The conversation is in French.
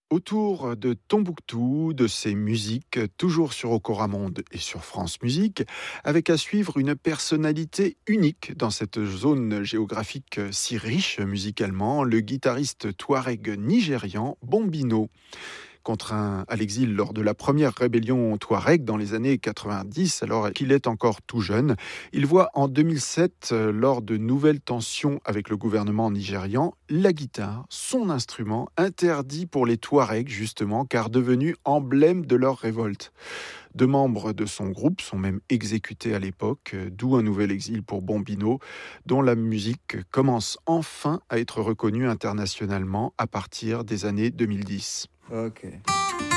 Autour de Tombouctou, de ses musiques, toujours sur Okora Monde et sur France Musique, avec à suivre une personnalité unique dans cette zone géographique si riche musicalement, le guitariste touareg nigérian Bombino. Contraint à l'exil lors de la première rébellion touareg dans les années 90, alors qu'il est encore tout jeune, il voit en 2007, lors de nouvelles tensions avec le gouvernement nigérian, la guitare, son instrument, interdit pour les Touaregs justement, car devenu emblème de leur révolte. Deux membres de son groupe sont même exécutés à l'époque, d'où un nouvel exil pour Bombino, dont la musique commence enfin à être reconnue internationalement à partir des années 2010. Ok.